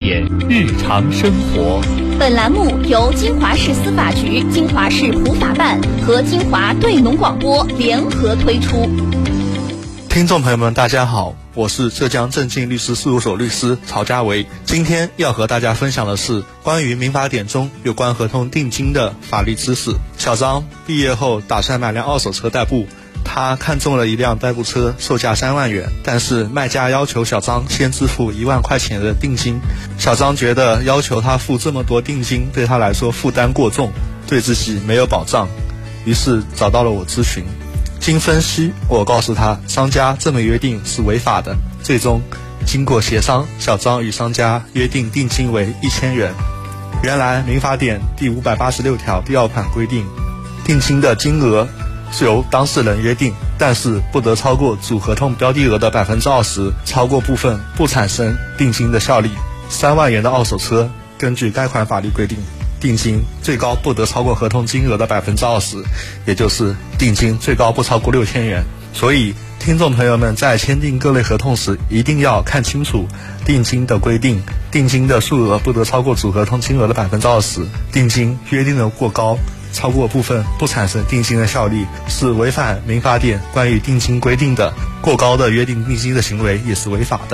点日常生活。 本栏目由金华市司法局、金华市普法办和金华对农广播联合推出。 听众朋友们，大家好，我是浙江正进律师事务所律师曹家维。今天要和大家分享的是关于民法典中有关合同定金的法律知识。小张毕业后打算买辆二手车代步，他看中了一辆代步车，售价3万元，但是卖家要求小张先支付1万块钱的定金。小张觉得要求他付这么多定金对他来说负担过重，对自己没有保障，于是找到了我咨询。经分析，我告诉他商家这么约定是违法的。最终经过协商，小张与商家约定定金为1000元。原来民法典第586条第2款规定，定金的金额是由当事人约定，但是不得超过主合同标的额的20%，超过部分不产生定金的效力。3万元的二手车，根据该款法律规定，定金最高不得超过合同金额的20%，也就是定金最高不超过6000元。所以听众朋友们在签订各类合同时，一定要看清楚定金的规定，定金的数额不得超过主合同金额的20%，定金约定的过高，超过部分不产生定金的效力，是违反民法典关于定金规定的。过高的约定定金的行为也是违法的。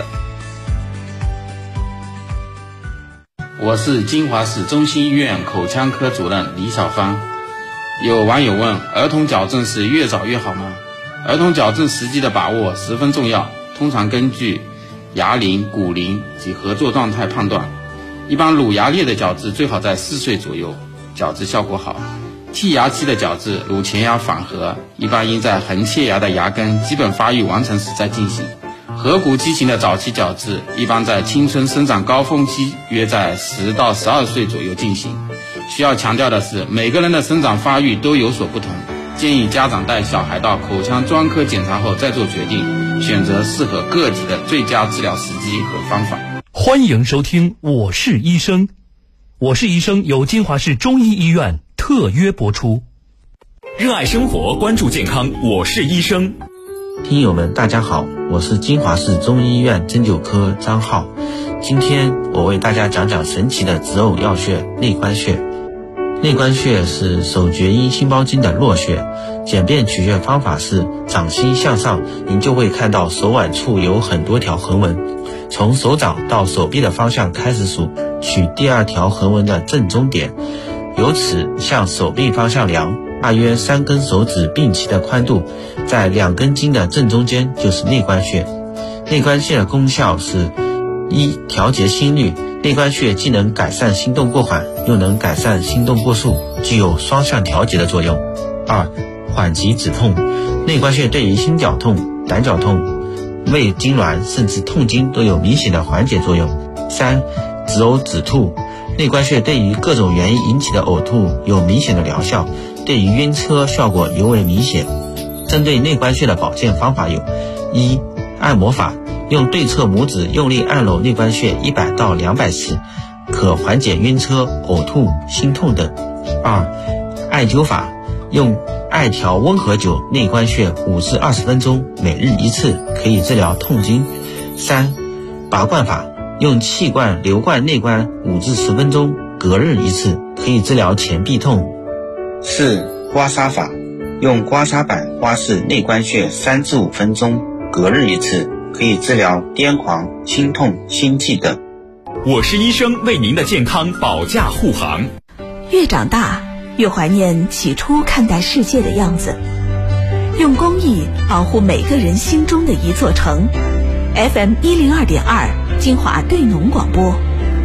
我是金华市中心医院口腔科主任李小芳。有网友问，儿童矫正是越早越好吗？儿童矫正时机的把握十分重要，通常根据牙龄、骨龄及合作状态判断。一般乳牙裂的矫治最好在4岁左右，矫治效果好。剔牙期的矫治如前牙反颌，一般应在横切牙的牙根基本发育完成时再进行。颌骨畸形的早期矫治一般在青春生长高峰期，约在10到12岁左右进行。需要强调的是，每个人的生长发育都有所不同，建议家长带小孩到口腔专科检查后再做决定，选择适合个体的最佳治疗时机和方法。 欢迎收听《我是医生》，我是医生由金华市中医医院特约播出。热爱生活，关注健康，我是医生。 听友们大家好，我是金华市中医医院针灸科张浩。今天我为大家讲讲神奇的择偶要穴内关穴。内关穴是手厥阴心包经的络穴，简便取穴方法是掌心向上，您就会看到手腕处有很多条横纹，从手掌到手臂的方向开始数，取第2条横纹的正中点，由此向手臂方向量，大约3根手指并齐的宽度，在2根筋的正中间就是内关穴。内关穴的功效是：一、调节心率，内关穴既能改善心动过缓，又能改善心动过速，具有双向调节的作用。2、缓急止痛，内关穴对于心绞痛、胆绞痛、胃痉挛甚至痛经都有明显的缓解作用。3、止呕止吐，内关穴对于各种原因引起的呕吐有明显的疗效，对于晕车效果尤为明显。针对内关穴的保健方法有：一、按摩法，用对侧拇指用力按揉内关穴100到200次，可缓解晕车、呕吐、心痛等。2、艾灸法，用艾条温和灸内关穴5至20分钟，每日1次，可以治疗痛经。3、拔罐法，用气罐流灌内关5至10分钟，隔日1次，可以治疗前臂痛。4、刮痧法，用刮痧板刮拭内关穴3至5分钟，隔日1次，可以治疗癫狂、心痛、心悸等。 我是医生，为您的健康保驾护航。 越长大，越怀念起初看待世界的样子。用公益保护每个人心中的一座城。FM102.2，金华对农广播。